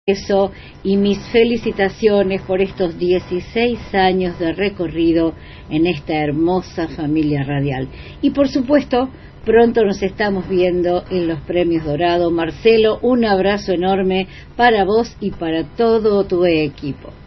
Eso, y mis felicitaciones por estos 16 años de recorrido en esta hermosa familia radial. Y por supuesto, pronto nos estamos viendo en los Premios Dorado. Marcelo, un abrazo enorme para vos y para todo tu equipo.